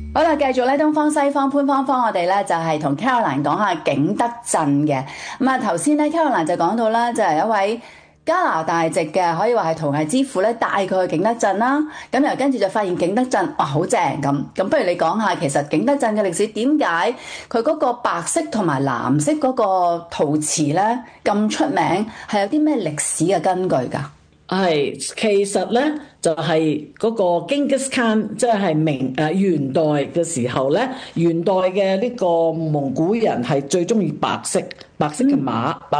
好啦，繼續咧東方西方潘芳芳，我哋咧就係同 Caroline 講下景德鎮嘅。咁啊，頭先咧 Caroline 就講到啦，就係一位加拿大籍嘅，可以話係陶藝之父咧，帶佢去景德鎮啦。咁又跟住就發現景德鎮哇好正咁。咁不如你講下，其實景德鎮嘅歷史點解佢嗰個白色同埋藍色嗰個陶瓷咧咁出名，係有啲咩歷史嘅根據㗎？ 係，其實咧就係嗰個 Genghis Khan，即係元代嘅時候咧，元代嘅呢個蒙古人係最中意白色嘅馬。